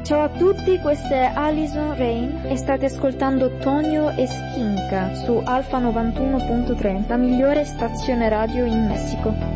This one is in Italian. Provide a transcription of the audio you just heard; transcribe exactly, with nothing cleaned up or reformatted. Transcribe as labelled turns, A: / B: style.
A: Ciao a tutti, questa è Alison Rain e state ascoltando Tonio e Skinka su Alfa novantuno punto tre, la migliore stazione radio in Messico.